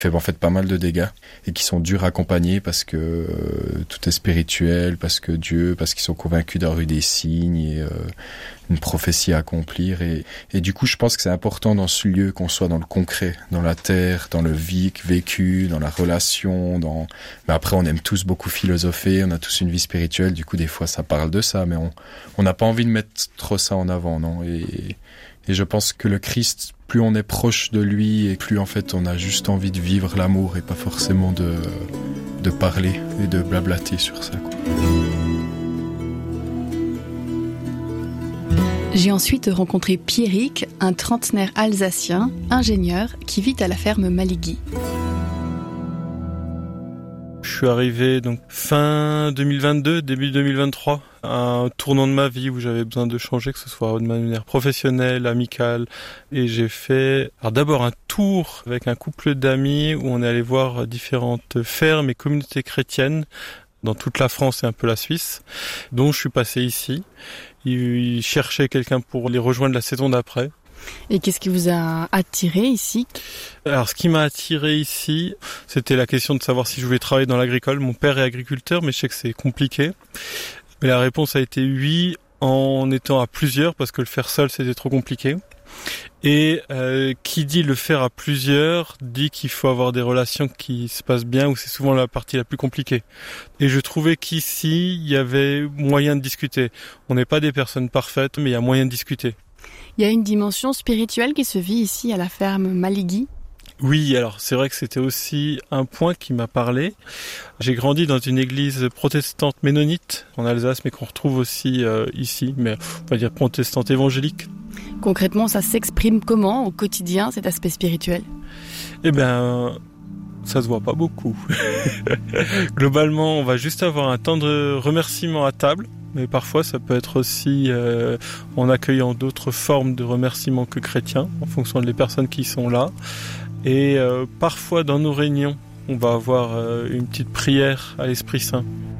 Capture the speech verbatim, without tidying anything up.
fait en fait pas mal de dégâts et qui sont durs à accompagner parce que euh, tout est spirituel, parce que Dieu, parce qu'ils sont convaincus d'avoir eu des signes et euh, une prophétie à accomplir. Et, et du coup, je pense que c'est important dans ce lieu qu'on soit dans le concret, dans la terre, dans le vie vécu, dans la relation. Dans... Mais après, on aime tous beaucoup philosopher, on a tous une vie spirituelle. Du coup, des fois, ça parle de ça, mais on on n'a pas envie de mettre trop ça en avant, non. Et, et je pense que le Christ, plus on est proche de lui et plus en fait on a juste envie de vivre l'amour et pas forcément de, de parler et de blablater sur ça, quoi. J'ai ensuite rencontré Pierrick, un trentenaire alsacien, ingénieur, qui vit à la ferme Maligui. Je suis arrivé donc fin deux mille vingt-deux, début deux mille vingt-trois, à un tournant de ma vie où j'avais besoin de changer, que ce soit de manière professionnelle, amicale. Et j'ai fait alors d'abord un tour avec un couple d'amis où on est allé voir différentes fermes et communautés chrétiennes dans toute la France et un peu la Suisse, dont je suis passé ici. Ils cherchaient quelqu'un pour les rejoindre la saison d'après. Et qu'est-ce qui vous a attiré ici ? Alors, ce qui m'a attiré ici, c'était la question de savoir si je voulais travailler dans l'agricole. Mon père est agriculteur, mais je sais que c'est compliqué. Mais la réponse a été oui, en étant à plusieurs, parce que le faire seul, c'était trop compliqué. Et euh, qui dit le faire à plusieurs, dit qu'il faut avoir des relations qui se passent bien, où c'est souvent la partie la plus compliquée. Et je trouvais qu'ici, il y avait moyen de discuter. On n'est pas des personnes parfaites, mais il y a moyen de discuter. Il y a une dimension spirituelle qui se vit ici à la ferme Maligui. Oui, alors c'est vrai que c'était aussi un point qui m'a parlé. J'ai grandi dans une église protestante ménonite en Alsace, mais qu'on retrouve aussi euh, ici, mais on va dire protestante évangélique. Concrètement, ça s'exprime comment au quotidien, cet aspect spirituel ? Eh bien, ça se voit pas beaucoup. Globalement, on va juste avoir un temps de remerciement à table. Mais parfois, ça peut être aussi euh, en accueillant d'autres formes de remerciements que chrétiens, en fonction des personnes qui sont là. Et euh, parfois, dans nos réunions, on va avoir euh, une petite prière à l'Esprit Saint.